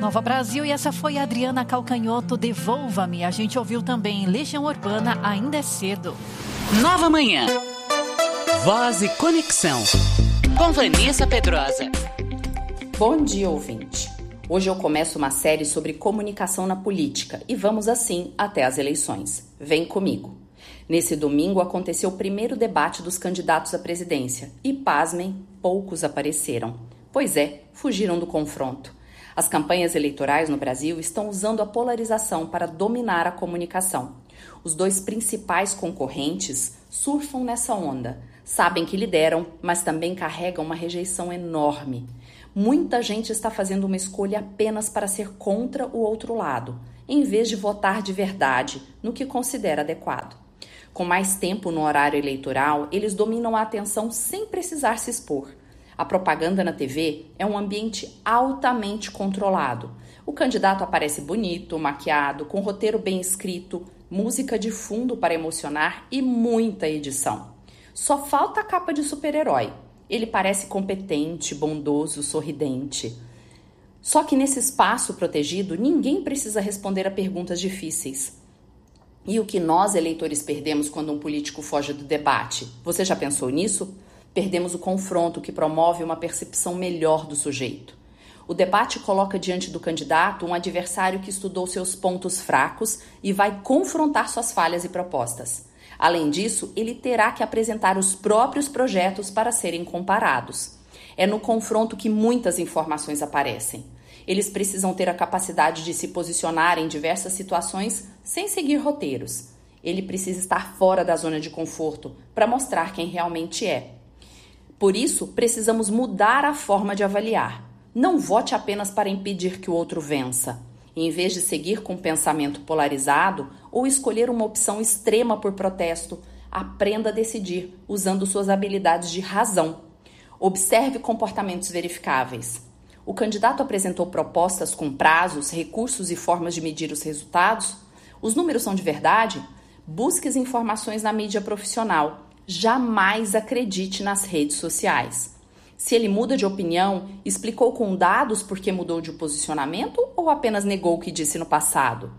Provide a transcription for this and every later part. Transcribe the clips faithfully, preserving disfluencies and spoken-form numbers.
Nova Brasil, e essa foi a Adriana Calcanhoto, Devolva-me. A gente ouviu também Legião Urbana, Ainda é Cedo. Nova Manhã. Voz e Conexão. Com Vanessa Pedrosa. Bom dia, ouvinte. Hoje eu começo uma série sobre comunicação na política e vamos assim até as eleições. Vem comigo. Nesse domingo aconteceu o primeiro debate dos candidatos à presidência e, pasmem, poucos apareceram. Pois é, fugiram do confronto. As campanhas eleitorais no Brasil estão usando a polarização para dominar a comunicação. Os dois principais concorrentes surfam nessa onda. Sabem que lideram, mas também carregam uma rejeição enorme. Muita gente está fazendo uma escolha apenas para ser contra o outro lado, em vez de votar de verdade no que considera adequado. Com mais tempo no horário eleitoral, eles dominam a atenção sem precisar se expor. A propaganda na T V é um ambiente altamente controlado. O candidato aparece bonito, maquiado, com roteiro bem escrito, música de fundo para emocionar e muita edição. Só falta a capa de super-herói. Ele parece competente, bondoso, sorridente. Só que nesse espaço protegido, ninguém precisa responder a perguntas difíceis. E o que nós, eleitores, perdemos quando um político foge do debate? Você já pensou nisso? Perdemos o confronto que promove uma percepção melhor do sujeito. O debate coloca diante do candidato um adversário que estudou seus pontos fracos e vai confrontar suas falhas e propostas. Além disso, ele terá que apresentar os próprios projetos para serem comparados. É no confronto que muitas informações aparecem. Eles precisam ter a capacidade de se posicionar em diversas situações sem seguir roteiros. Ele precisa estar fora da zona de conforto para mostrar quem realmente é. Por isso, precisamos mudar a forma de avaliar. Não vote apenas para impedir que o outro vença. Em vez de seguir com um pensamento polarizado ou escolher uma opção extrema por protesto, aprenda a decidir usando suas habilidades de razão. Observe comportamentos verificáveis. O candidato apresentou propostas com prazos, recursos e formas de medir os resultados? Os números são de verdade? Busque as informações na mídia profissional. Jamais acredite nas redes sociais. Se ele muda de opinião, explicou com dados por que mudou de posicionamento ou apenas negou o que disse no passado?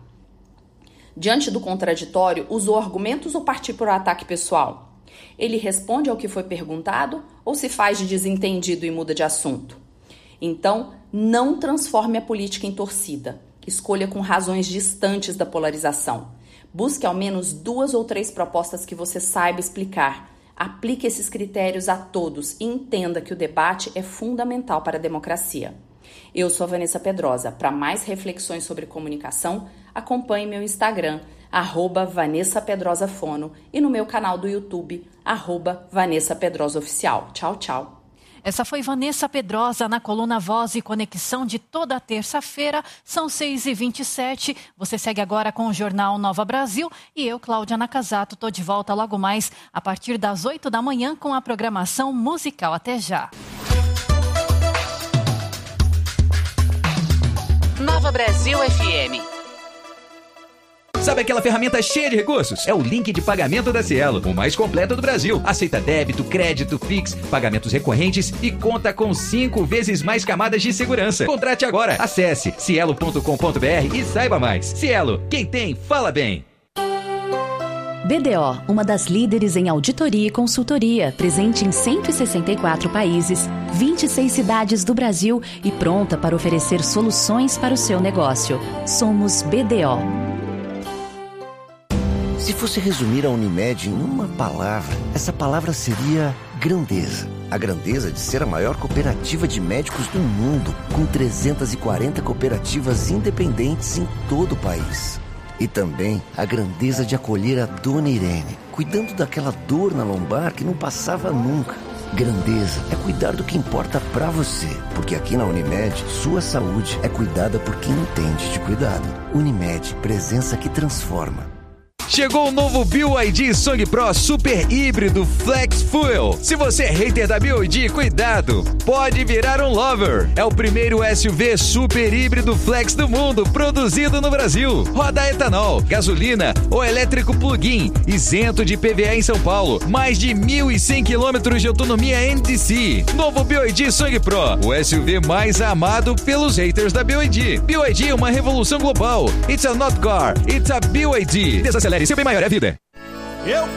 Diante do contraditório, usou argumentos ou partiu por ataque pessoal? Ele responde ao que foi perguntado ou se faz de desentendido e muda de assunto? Então, não transforme a política em torcida. Escolha com razões distantes da polarização. Busque ao menos duas ou três propostas que você saiba explicar. Aplique esses critérios a todos e entenda que o debate é fundamental para a democracia. Eu sou a Vanessa Pedrosa. Para mais reflexões sobre comunicação, acompanhe meu Instagram, arroba Vanessa Pedrosa Fono, e no meu canal do YouTube, arroba Vanessa Pedrosa Oficial. Tchau, tchau. Essa foi Vanessa Pedrosa na coluna Voz e Conexão de toda terça-feira, são seis e vinte e sete. Você segue agora com o Jornal Nova Brasil e eu, Cláudia Nakazato, estou de volta logo mais a partir das oito da manhã com a programação musical. Até já. Nova Brasil F M. Sabe aquela ferramenta cheia de recursos? É o link de pagamento da Cielo, o mais completo do Brasil. Aceita débito, crédito, Pix, pagamentos recorrentes e conta com cinco vezes mais camadas de segurança. Contrate agora. Acesse cielo ponto com ponto b r e saiba mais. Cielo, quem tem, fala bem. B D O, uma das líderes em auditoria e consultoria, presente em cento e sessenta e quatro países, vinte e seis cidades do Brasil e pronta para oferecer soluções para o seu negócio. Somos B D O. Se fosse resumir a Unimed em uma palavra, essa palavra seria grandeza. A grandeza de ser a maior cooperativa de médicos do mundo, com trezentas e quarenta cooperativas independentes em todo o país. E também a grandeza de acolher a Dona Irene, cuidando daquela dor na lombar que não passava nunca. Grandeza é cuidar do que importa pra você, porque aqui na Unimed, sua saúde é cuidada por quem entende de cuidado. Unimed, presença que transforma. Chegou o novo B Y D Song Pro Super Híbrido Flex Fuel. Se você é hater da B Y D, cuidado, pode virar um lover. É o primeiro S U V super híbrido flex do mundo, produzido no Brasil. Roda etanol, gasolina ou elétrico plug-in, isento de I P V A em São Paulo. Mais de mil e cem quilômetros de autonomia N D C. Novo B Y D Song Pro, o S U V mais amado pelos haters da B Y D. B Y D é uma revolução global. It's a not car, it's a B Y D. Desacelere, seu bem maior é a vida. Eu